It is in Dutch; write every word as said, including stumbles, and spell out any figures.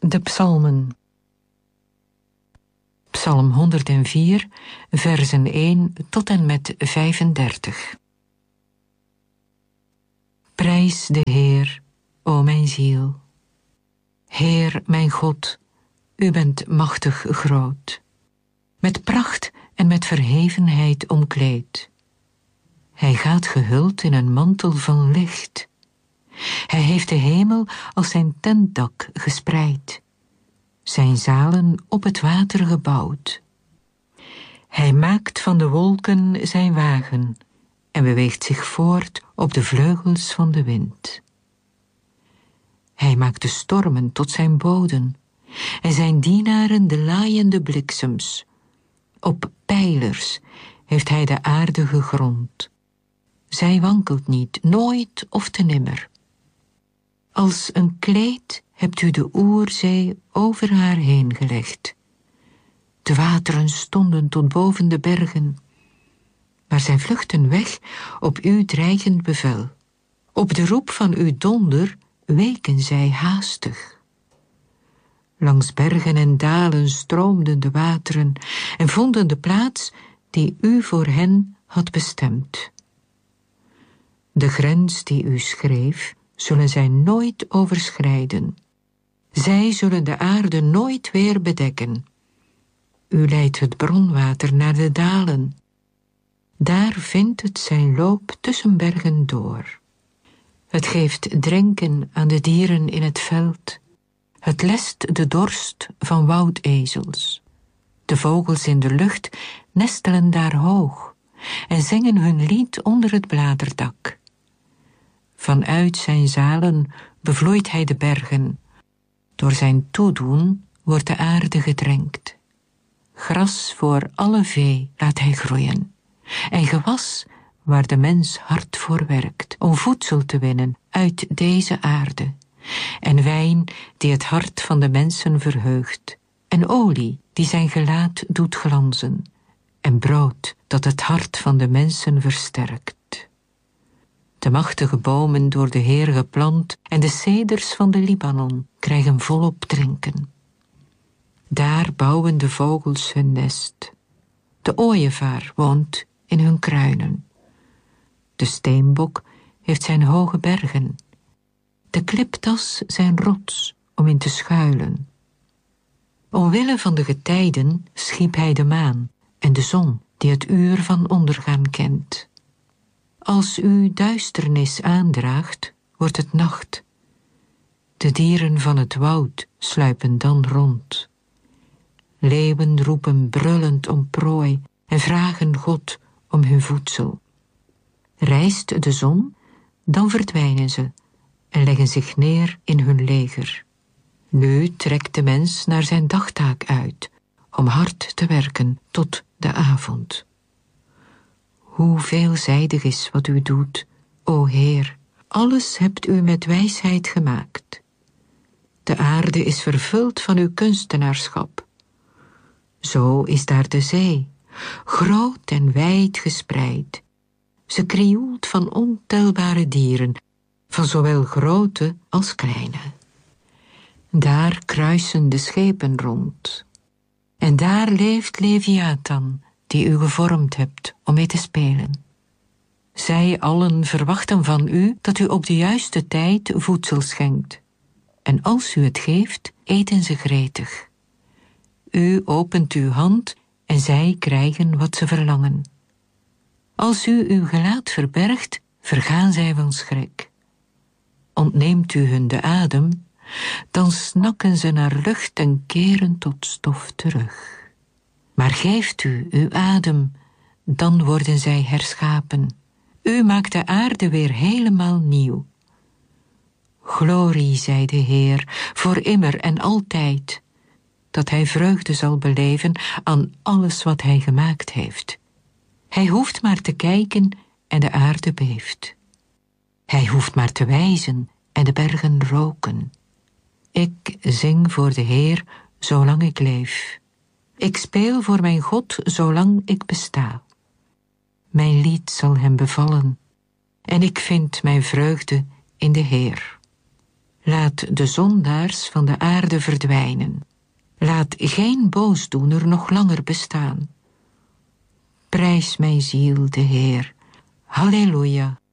De psalmen. Psalm honderdvier, versen één tot en met vijfendertig. Prijs de Heer, o mijn ziel. Heer, mijn God, u bent machtig groot, met pracht en met verhevenheid omkleed. Hij gaat gehuld in een mantel van licht. Hij heeft de hemel als zijn tentdak gespreid, zijn zalen op het water gebouwd. Hij maakt van de wolken zijn wagen en beweegt zich voort op de vleugels van de wind. Hij maakt de stormen tot zijn boden en zijn dienaren de laaiende bliksems. Op pijlers heeft hij de aarde gegrond. Zij wankelt niet, nooit of te nimmer. Als een kleed hebt u de oerzee over haar heen gelegd. De wateren stonden tot boven de bergen, maar zij vluchtten weg op uw dreigend bevel. Op de roep van uw donder weken zij haastig. Langs bergen en dalen stroomden de wateren en vonden de plaats die u voor hen had bestemd. De grens die u schreef, zullen zij nooit overschrijden. Zij zullen de aarde nooit weer bedekken. U leidt het bronwater naar de dalen. Daar vindt het zijn loop tussen bergen door. Het geeft drinken aan de dieren in het veld. Het lest de dorst van woudezels. De vogels in de lucht nestelen daar hoog en zingen hun lied onder het bladerdak. Vanuit zijn zalen bevloeit hij de bergen. Door zijn toedoen wordt de aarde gedrenkt. Gras voor alle vee laat hij groeien. En gewas waar de mens hard voor werkt, om voedsel te winnen uit deze aarde. En wijn die het hart van de mensen verheugt. En olie die zijn gelaat doet glanzen. En brood dat het hart van de mensen versterkt. De machtige bomen door de Heer geplant en de ceders van de Libanon krijgen volop drinken. Daar bouwen de vogels hun nest. De ooievaar woont in hun kruinen. De steenbok heeft zijn hoge bergen. De kliptas zijn rots om in te schuilen. Omwille van de getijden schiep hij de maan en de zon die het uur van ondergaan kent. Als u duisternis aandraagt, wordt het nacht. De dieren van het woud sluipen dan rond. Leeuwen roepen brullend om prooi en vragen God om hun voedsel. Rijst de zon, dan verdwijnen ze en leggen zich neer in hun leger. Nu trekt de mens naar zijn dagtaak uit, om hard te werken tot de avond. Hoe veelzijdig is wat u doet, o Heer, alles hebt u met wijsheid gemaakt. De aarde is vervuld van uw kunstenaarschap. Zo is daar de zee, groot en wijd gespreid. Ze krioelt van ontelbare dieren, van zowel grote als kleine. Daar kruisen de schepen rond. En daar leeft Leviathan, die u gevormd hebt om mee te spelen. Zij allen verwachten van u dat u op de juiste tijd voedsel schenkt. En als u het geeft, eten ze gretig. U opent uw hand en zij krijgen wat ze verlangen. Als u uw gelaat verbergt, vergaan zij van schrik. Ontneemt u hun de adem, dan snakken ze naar lucht en keren tot stof terug. Maar geeft u uw adem, dan worden zij herschapen. U maakt de aarde weer helemaal nieuw. Glorie zij de Heer, voor immer en altijd, dat hij vreugde zal beleven aan alles wat hij gemaakt heeft. Hij hoeft maar te kijken en de aarde beeft. Hij hoeft maar te wijzen en de bergen roken. Ik zing voor de Heer zolang ik leef. Ik speel voor mijn God zolang ik besta. Mijn lied zal hem bevallen en ik vind mijn vreugde in de Heer. Laat de zondaars van de aarde verdwijnen. Laat geen boosdoener nog langer bestaan. Prijs mijn ziel de Heer. Halleluja.